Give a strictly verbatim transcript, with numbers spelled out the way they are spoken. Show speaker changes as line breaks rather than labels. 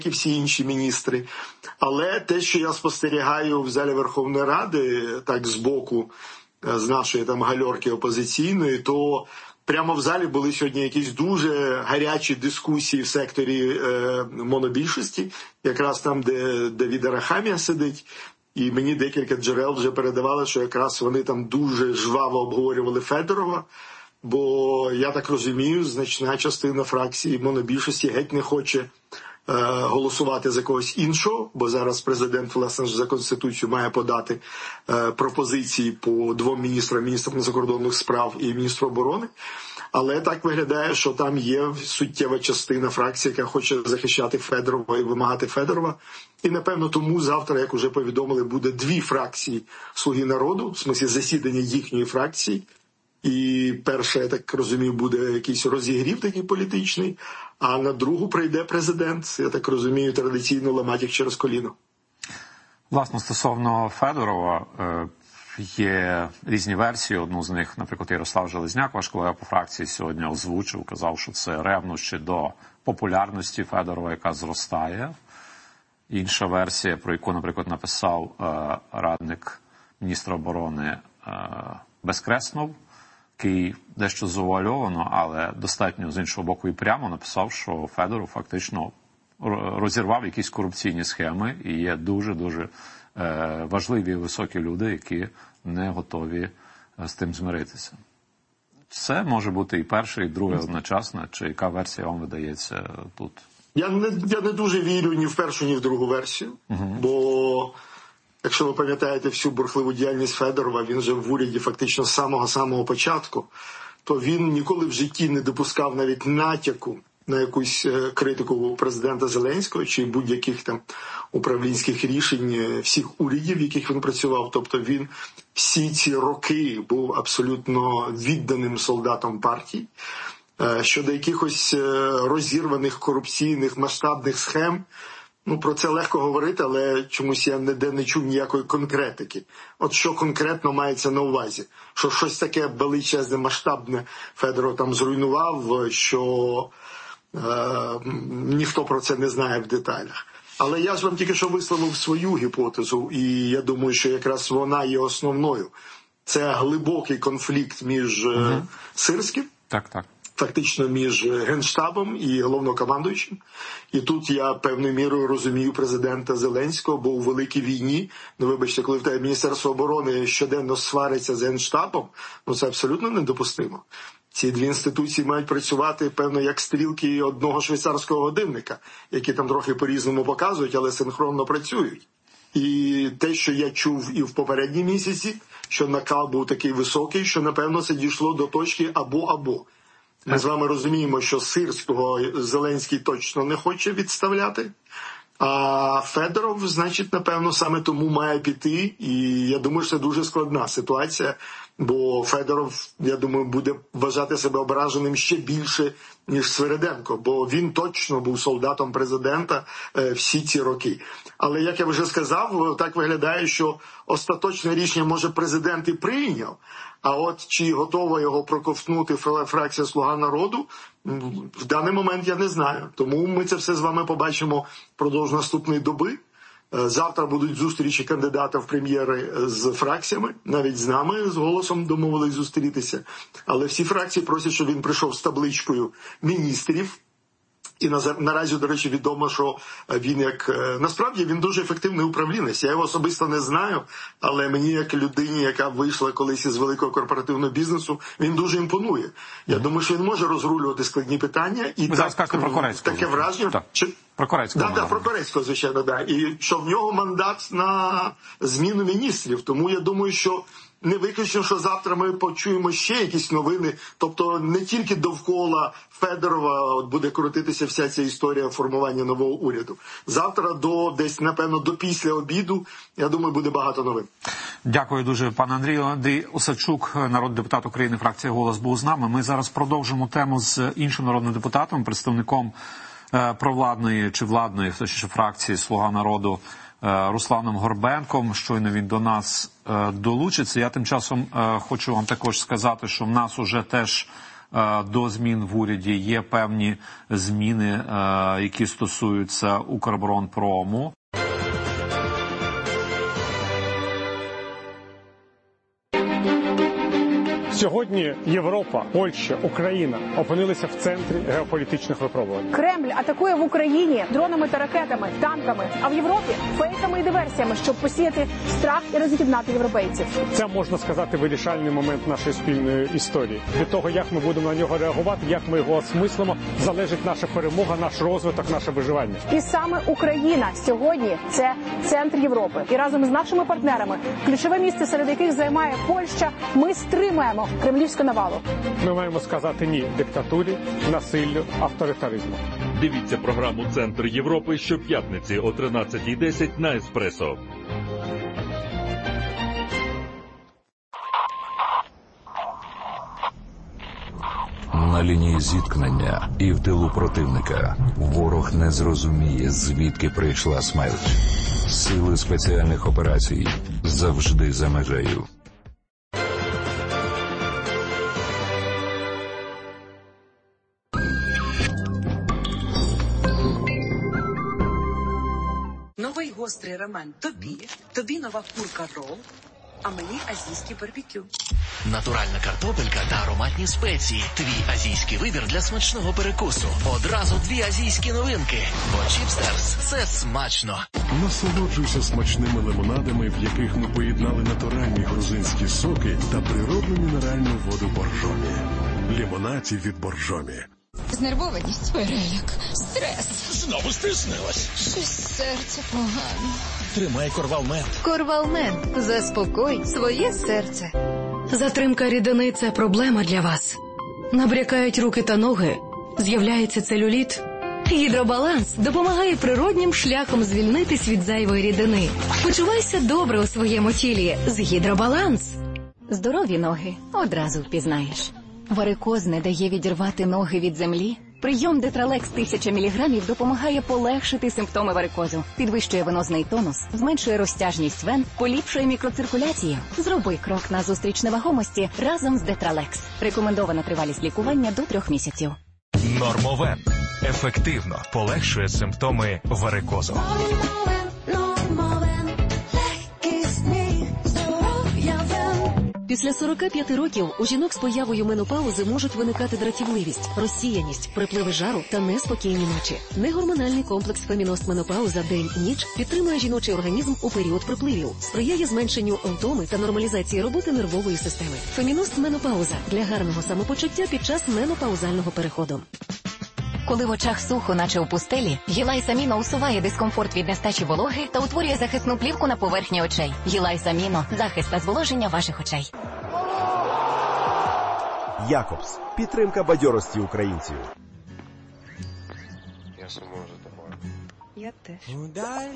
і всі інші міністри. Але те, що я спостерігаю в залі Верховної Ради, так збоку, з нашої там гальорки опозиційної, то прямо в залі були сьогодні якісь дуже гарячі дискусії в секторі е, монобільшості, якраз там, де Давід Арахамія сидить. І мені декілька джерел вже передавали, що якраз вони там дуже жваво обговорювали Федорова, бо, я так розумію, значна частина фракції монобільшості геть не хоче е, голосувати за когось іншого, бо зараз президент, власне, за Конституцією має подати е, пропозиції по двом міністрам, міністрам закордонних справ і міністру оборони. Але так виглядає, що там є суттєва частина фракції, яка хоче захищати Федорова і вимагати Федорова. І, напевно, тому завтра, як вже повідомили, буде дві фракції «Слуги народу», в смислі засідання їхньої фракції. І перше, я так розумію, буде якийсь розігрів такий політичний, а на другу прийде президент, я так розумію, традиційно ламать їх через коліно.
Власне, стосовно Федорова, є різні версії. Одну з них, наприклад, Ярослав Железняк, ваш колега по фракції, сьогодні озвучив, казав, що це ревнощі до популярності Федорова, яка зростає. Інша версія, про яку, наприклад, написав е, радник міністра оборони е, Безкреснов, який дещо завуальовано, але достатньо з іншого боку і прямо написав, що Федоров фактично розірвав якісь корупційні схеми, і є дуже-дуже е, важливі і високі люди, які не готові з тим змиритися. Це може бути і перше, і друге одночасно. Чи яка версія вам видається тут?
Я не, я не дуже вірю ні в першу, ні в другу версію, угу. Бо, якщо ви пам'ятаєте всю бурхливу діяльність Федорова, він же в уряді фактично з самого-самого початку, то він ніколи в житті не допускав навіть натяку на якусь критику президента Зеленського чи будь-яких там управлінських рішень всіх урядів, в яких він працював. Тобто він всі ці роки був абсолютно відданим солдатом партії. Щодо якихось розірваних корупційних масштабних схем, ну, про це легко говорити, але чомусь я ніде не чув ніякої конкретики. От що конкретно мається на увазі? Що щось таке величезне, масштабне Федоров там зруйнував, що е, ніхто про це не знає в деталях. Але я ж вам тільки що висловив свою гіпотезу, і я думаю, що якраз вона є основною. Це глибокий конфлікт між угу. Сирським,
так, так.
фактично між Генштабом і головнокомандуючим. І тут я певною мірою розумію президента Зеленського, бо у великій війні, ну вибачте, коли в тебе Міністерство оборони щоденно свариться з Генштабом, ну це абсолютно недопустимо. Ці дві інституції мають працювати, певно, як стрілки одного швейцарського годинника, які там трохи по-різному показують, але синхронно працюють. І те, що я чув і в попередні місяці, що накал був такий високий, що, напевно, це дійшло до точки або-або. Ми з вами розуміємо, що Сирського Зеленський точно не хоче відставляти, а Федоров, значить, напевно, саме тому має піти. І я думаю, що це дуже складна ситуація, бо Федоров, я думаю, буде вважати себе ображеним ще більше, ніж Свириденко, бо він точно був солдатом президента всі ці роки. Але, як я вже сказав, так виглядає, що остаточне рішення, може, президент і прийняв, а от чи готова його проковтнути фракція «Слуга народу», в даний момент я не знаю. Тому ми це все з вами побачимо впродовж наступної доби. Завтра будуть зустрічі кандидата в прем'єри з фракціями, навіть з нами, з «Голосом» домовились зустрітися. Але всі фракції просять, щоб він прийшов з табличкою міністрів. І наразі, до речі, відомо, що він як... Насправді, він дуже ефективний управлінець. Я його особисто не знаю, але мені, як людині, яка вийшла колись із великого корпоративного бізнесу, він дуже імпонує. Я думаю, що він може розрулювати складні питання. І
ви зараз кажете про Корецького.
Таке враження...
Так. Чи... Про Корецького.
Так, да, да, про Корецького, звичайно, да. І що в нього мандат на зміну міністрів. Тому я думаю, що не виключно, що завтра ми почуємо ще якісь новини. Тобто не тільки довкола Федорова буде крутитися вся ця історія формування нового уряду. Завтра до десь, напевно, до після обіду, я думаю, буде багато новин.
Дякую дуже, пане Андрію. Андрій Осадчук, народний депутат України, фракція «Голос», був з нами. Ми зараз продовжимо тему з іншим народним депутатом, представником провладної чи владної, точніше, фракції «Слуга народу» Русланом Горбенком. Щойно він до нас долучиться. Я тим часом хочу вам також сказати, що в нас уже теж до змін в уряді. Є певні зміни, які стосуються Укроборонпрому.
Сьогодні Європа, Польща, Україна опинилися в центрі геополітичних випробувань.
Кремль атакує в Україні дронами та ракетами, танками, а в Європі фейками і диверсіями, щоб посіяти страх і роз'єднати європейців.
Це, можна сказати, вирішальний момент нашої спільної історії. Від того, як ми будемо на нього реагувати, як ми його осмислимо, залежить наша перемога, наш розвиток, наше виживання.
І саме Україна сьогодні – це центр Європи. І разом з нашими партнерами, ключове місце, серед яких займає Польща, ми стримаємо кремлівську навалу.
Ми маємо сказати ні диктатурі, насиллю, авторитаризму.
Дивіться програму «Центр Європи» щоп'ятниці о тринадцятій десять на Еспресо.
На лінії зіткнення і в тилу противника ворог не зрозуміє, звідки прийшла смерть. Сили спеціальних операцій завжди за межею.
Новий гострий рамен тобі, тобі нова курка рол, а мені азійський барбекю.
Натуральна картопелька та ароматні спеції. Твій азійський вибір для смачного перекусу. Одразу дві азійські новинки. Бо Чіпстерс – це смачно.
Насолоджуйся смачними лимонадами, в яких ми поєднали натуральні грузинські соки та природну мінеральну воду Боржомі. Лимонаді від Боржомі.
Знервованість, переляк, стрес.
Знову стиснилась.
Щось серце погано.
Тримай Корвалмент.
Корвалмент. Заспокой своє серце.
Затримка рідини – це проблема для вас. Набрякають руки та ноги. З'являється целюліт. Гідробаланс допомагає природнім шляхом звільнитись від зайвої рідини. Почувайся добре у своєму тілі з Гідробаланс.
Здорові ноги одразу впізнаєш. Варикоз не дає відірвати ноги від землі? Прийом Детралекс тисяча міліграмів допомагає полегшити симптоми варикозу, підвищує венозний тонус, зменшує розтяжність вен, поліпшує мікроциркуляцію. Зроби крок назустріч невагомості разом з Детралекс. Рекомендована тривалість лікування до трьох місяців.
Нормовен. Ефективно полегшує симптоми варикозу.
Після сорока п'яти років у жінок з появою менопаузи можуть виникати дратівливість, розсіяність, припливи жару та неспокійні ночі. Негормональний комплекс Феміност Менопауза день-ніч підтримує жіночий організм у період припливів, сприяє зменшенню втоми та нормалізації роботи нервової системи. Феміност Менопауза для гарного самопочуття під час менопаузального переходу.
Коли в очах сухо, наче у пустелі, Гілайс Аміно усуває дискомфорт від нестачі вологи та утворює захисну плівку на поверхні очей. Гілайс Аміно – захист та зволоження ваших очей.
Якобс. Підтримка бадьорості українців.
Я зможу такое.
Я теж.